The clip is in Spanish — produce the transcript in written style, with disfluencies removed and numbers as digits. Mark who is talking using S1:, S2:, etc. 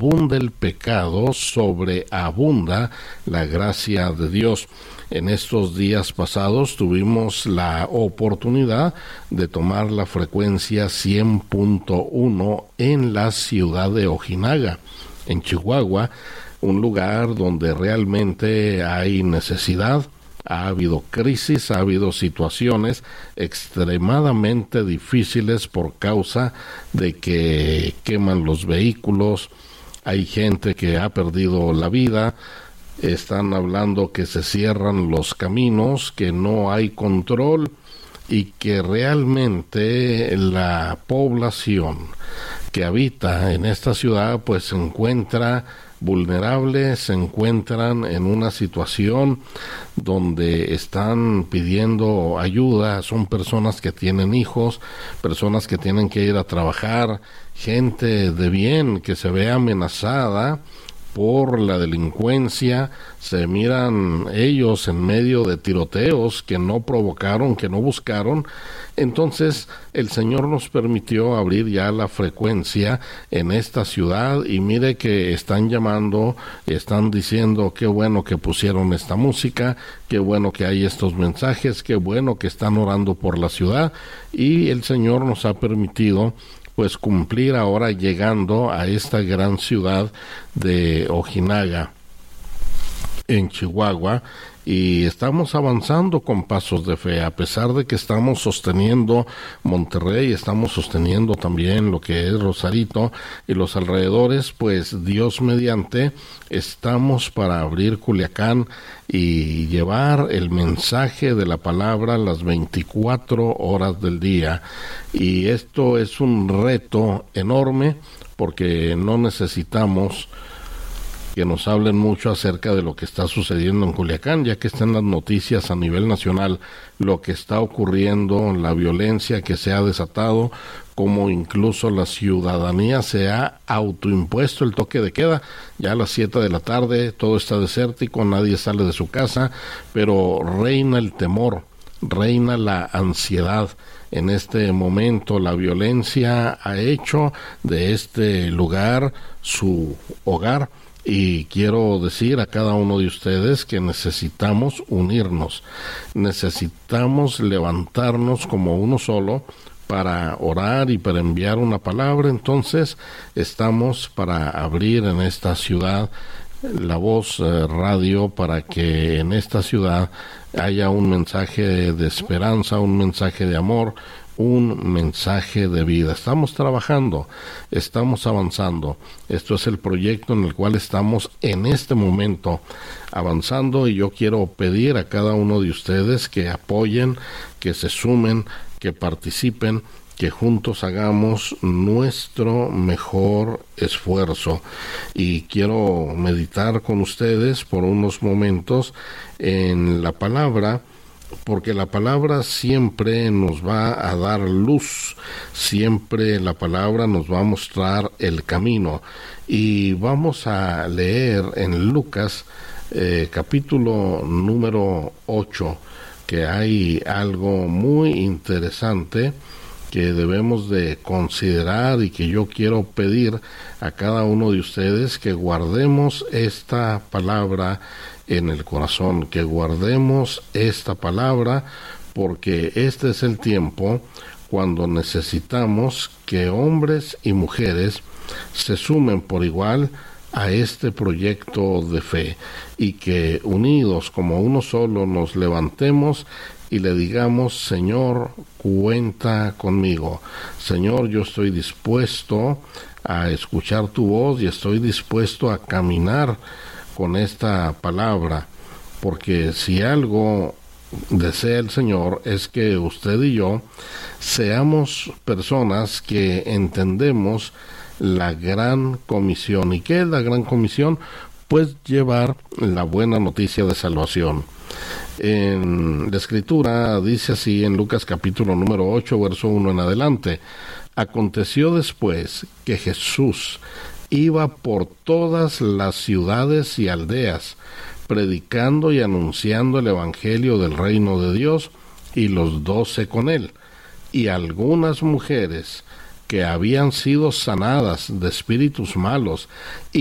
S1: abunda el pecado, sobreabunda la gracia de Dios. En estos días pasados tuvimos la oportunidad de tomar la frecuencia 100.1 en la ciudad de Ojinaga, en Chihuahua, un lugar donde realmente hay necesidad. Ha habido crisis, ha habido situaciones extremadamente difíciles por causa de que queman los vehículos, hay gente que ha perdido la vida, están hablando que se cierran los caminos, que no hay control y que realmente la población que habita en esta ciudad pues se encuentra vulnerables, se encuentran en una situación donde están pidiendo ayuda. Son personas que tienen hijos, personas que tienen que ir a trabajar, gente de bien que se ve amenazada por la delincuencia. Se miran ellos en medio de tiroteos que no provocaron, que no buscaron. Entonces el Señor nos permitió abrir ya la frecuencia en esta ciudad y mire que están llamando, están diciendo qué bueno que pusieron esta música, qué bueno que hay estos mensajes, qué bueno que están orando por la ciudad, y el Señor nos ha permitido pues cumplir ahora llegando a esta gran ciudad de Ojinaga, en Chihuahua, y estamos avanzando con pasos de fe, a pesar de que estamos sosteniendo Monterrey, estamos sosteniendo también lo que es Rosarito y los alrededores. Pues Dios mediante estamos para abrir Culiacán y llevar el mensaje de la palabra las 24 horas del día, y esto es un reto enorme porque no necesitamos que nos hablen mucho acerca de lo que está sucediendo en Culiacán, ya que está en las noticias a nivel nacional lo que está ocurriendo, la violencia que se ha desatado, como incluso la ciudadanía se ha autoimpuesto el toque de queda. Ya a las 7 de la tarde todo está desértico, nadie sale de su casa, pero reina el temor, reina la ansiedad. En este momento la violencia ha hecho de este lugar su hogar. Y quiero decir a cada uno de ustedes que necesitamos unirnos, necesitamos levantarnos como uno solo para orar y para enviar una palabra. Entonces estamos para abrir en esta ciudad La Voz Radio, para que en esta ciudad haya un mensaje de esperanza, un mensaje de amor, un mensaje de vida. Estamos trabajando, estamos avanzando. Esto es el proyecto en el cual estamos en este momento avanzando, y yo quiero pedir a cada uno de ustedes que apoyen, que se sumen, que participen, que juntos hagamos nuestro mejor esfuerzo. Y quiero meditar con ustedes por unos momentos en la palabra, porque la palabra siempre nos va a dar luz, siempre la palabra nos va a mostrar el camino. Y vamos a leer en Lucas capítulo número 8, que hay algo muy interesante que debemos de considerar, y que yo quiero pedir a cada uno de ustedes que guardemos esta palabra en el corazón, que guardemos esta palabra, porque este es el tiempo cuando necesitamos que hombres y mujeres se sumen por igual a este proyecto de fe, y que unidos como uno solo nos levantemos y le digamos: Señor, cuenta conmigo. Señor, yo estoy dispuesto a escuchar tu voz y estoy dispuesto a caminar con esta palabra, porque si algo desea el Señor es que usted y yo seamos personas que entendemos la gran comisión. ¿Y qué es la gran comisión? Pues llevar la buena noticia de salvación. En la Escritura dice así en Lucas capítulo número 8, verso 1 en adelante: aconteció después que Jesús iba por todas las ciudades y aldeas, predicando y anunciando el evangelio del reino de Dios, y los 12 con él, y algunas mujeres que habían sido sanadas de espíritus malos